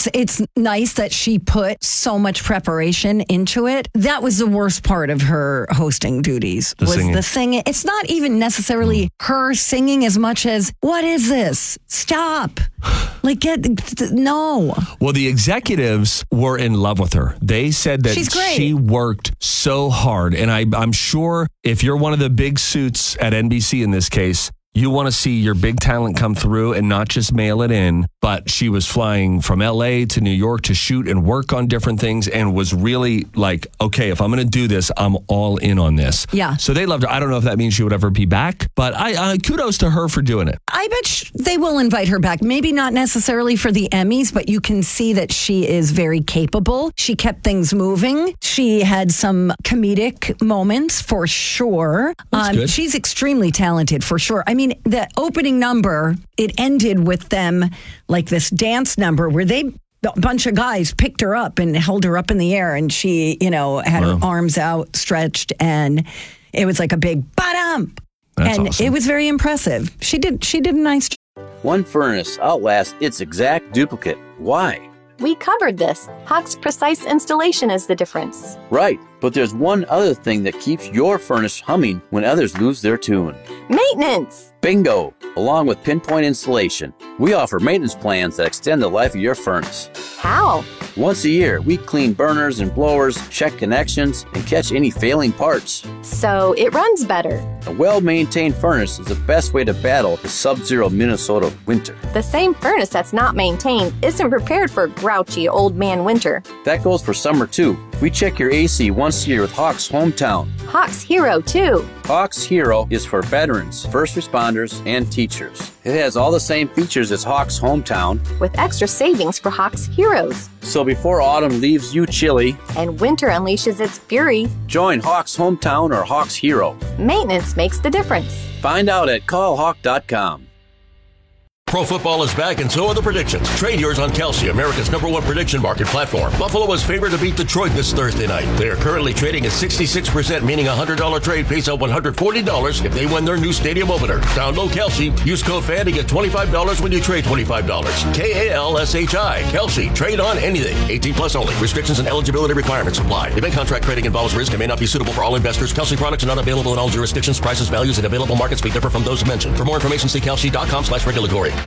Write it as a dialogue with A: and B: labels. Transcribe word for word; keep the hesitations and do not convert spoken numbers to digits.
A: it's it's nice that she put so much preparation into it. That was the worst part of her hosting duties,
B: The
A: was
B: singing.
A: the singing. It's not even necessarily her singing as much as, what is this? Stop. Like, get, no.
B: Well, the executives were in love with her. They said that
A: She's great.
B: she worked so hard. And I, I'm sure if you're one of the big suits at N B C in this case, you want to see your big talent come through and not just mail it in. But she was flying from L A to New York to shoot and work on different things and was really like, okay, if I'm going to do this, I'm all in on this.
A: Yeah.
B: So they loved her. I don't know if that means she would ever be back, but I uh, kudos to her for doing it.
A: I bet sh- they will invite her back. Maybe not necessarily for the Emmys, but you can see that she is very capable. She kept things moving. She had some comedic moments for sure.
B: That's good.
A: She's extremely talented for sure. I mean, the opening number, it ended with them like this dance number where they, a bunch of guys picked her up and held her up in the air, and she, you know, had
B: Wow.
A: her arms outstretched, and it was like a big ba-dum.
B: That's
A: And
B: awesome.
A: it was very impressive. She did she did a nice job.
C: One furnace outlasts its exact duplicate. Why?
D: We covered this. Hawk's precise installation is the difference.
C: Right, but there's one other thing that keeps your furnace humming when others lose their tune.
D: Maintenance!
C: Bingo! Along with pinpoint installation, we offer maintenance plans that extend the life of your furnace.
D: How?
C: Once a year, we clean burners and blowers, check connections, and catch any failing parts.
D: So it runs better.
C: A well-maintained furnace is the best way to battle the sub-zero Minnesota winter.
D: The same furnace that's not maintained isn't prepared for grouchy old man winter.
C: That goes for summer too. We check your A C once a year with Hawk's Hometown.
D: Hawk's Hero, too.
C: Hawk's Hero is for veterans, first responders, and teachers. It has all the same features as Hawk's Hometown.
D: With extra savings for Hawk's Heroes.
C: So before autumn leaves you chilly,
D: And winter unleashes its fury.
C: join Hawk's Hometown or Hawk's Hero.
D: Maintenance makes the difference.
C: Find out at call hawk dot com.
E: Pro football is back, and so are the predictions. Trade yours on Kelsey, America's number one prediction market platform. Buffalo is favored to beat Detroit this Thursday night. They are currently trading at sixty-six percent, meaning a one hundred dollars trade pays out one hundred forty dollars if they win their new stadium opener. Download Kelsey. Use code F A N to get twenty-five dollars when you trade twenty-five dollars. K A L S H I. Kelsey. Trade on anything. eighteen plus only. Restrictions and eligibility requirements apply. Event contract trading involves risk and may not be suitable for all investors. Kelsey products are not available in all jurisdictions. Prices, values, and available markets may differ from those mentioned. For more information, see kelsey dot com slash regulatory.